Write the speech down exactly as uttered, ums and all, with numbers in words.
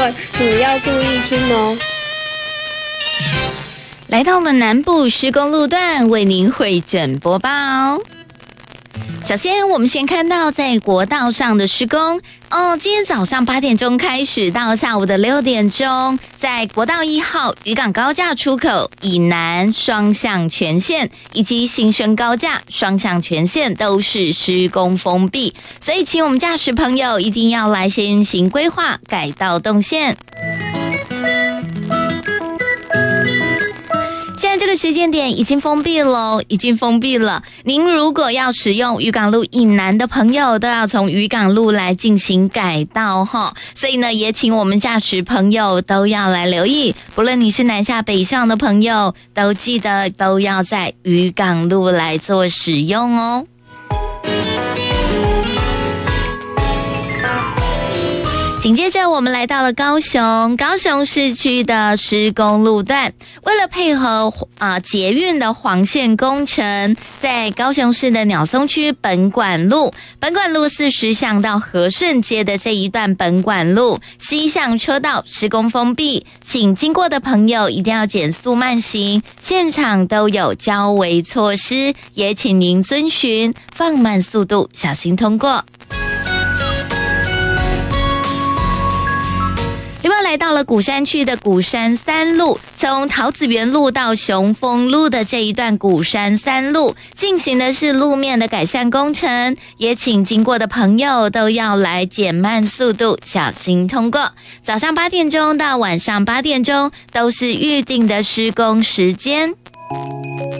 会，你要注意听哦。 来到了南部施工路段，为您汇整播报。首先，我们先看到在国道上的施工哦。今天早上八点钟开始，到下午的六点钟，在国道一号渔港高架出口以南双向全线以及新生高架双向全线都是施工封闭，所以请我们驾驶朋友一定要来先行规划改道动线。现在这个时间点已经封闭了，已经封闭了。您如果要使用渔港路以南的朋友，都要从渔港路来进行改道哈。所以呢，也请我们驾驶朋友都要来留意，不论你是南下北上的朋友，都记得都要在渔港路来做使用哦。紧接着我们来到了高雄，高雄市区的施工路段，为了配合啊、呃、捷运的黄线工程，在高雄市的鸟松区本馆路、本馆路四十巷到和顺街的这一段本馆路西向车道施工封闭，请经过的朋友一定要减速慢行，现场都有交围措施，也请您遵循，放慢速度，小心通过。另外来到了鼓山区的鼓山三路，从桃子园路到雄丰路的这一段鼓山三路进行的是路面的改善工程，也请经过的朋友都要来减慢速度，小心通过。早上八点钟到晚上八点钟都是预定的施工时间。